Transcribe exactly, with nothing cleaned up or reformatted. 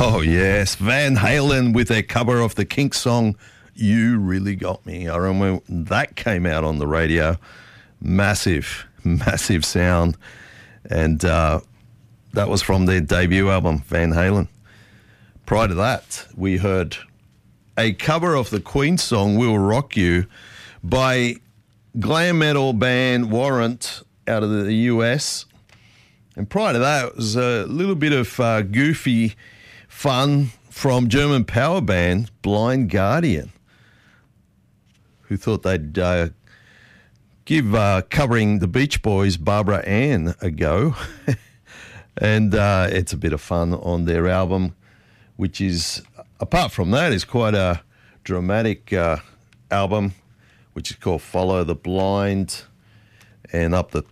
Oh, yes. Van Halen with their cover of the Kinks song, You Really Got Me. I remember when that came out on the radio. Massive, massive sound. And uh, that was from their debut album, Van Halen. Prior to that, we heard a cover of the Queen song, We'll Rock You, by glam metal band Warrant out of the U S. And prior to that, it was a little bit of uh, goofy fun from German power band Blind Guardian, who thought they'd uh, give uh, covering the Beach Boys' Barbara Ann a go. And uh, it's a bit of fun on their album, which is, apart from that, is quite a dramatic uh, album, which is called Follow the Blind. And up the